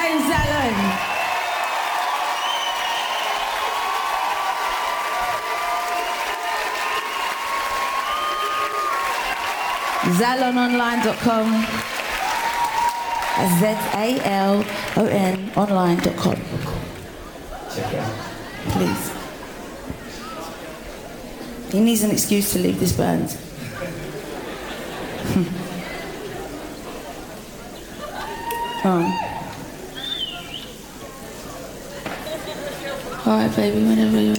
Ian Zalon. ZalonOnline.com. ZALON online.com. Check it out. Please. He needs an excuse to leave this band. Alright, baby, whenever you're